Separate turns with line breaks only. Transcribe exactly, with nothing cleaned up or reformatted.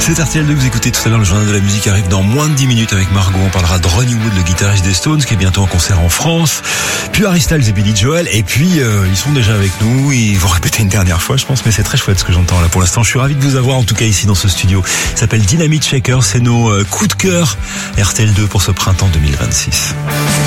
C'est R T L deux que vous écoutez tout à l'heure. Le journal de la musique arrive dans moins de dix minutes avec Margot. On parlera de Ronnie Wood, le guitariste des Stones, qui est bientôt en concert en France. Puis Harry Styles et Billy Joel. Et puis, euh, ils sont déjà avec nous. Ils vont répéter une dernière fois, je pense. Mais c'est très chouette ce que j'entends là pour l'instant. Je suis ravi de vous avoir, en tout cas ici dans ce studio. Ça s'appelle Dynamite Shaker. C'est nos euh, coups de cœur R T L deux pour ce printemps deux mille vingt-six.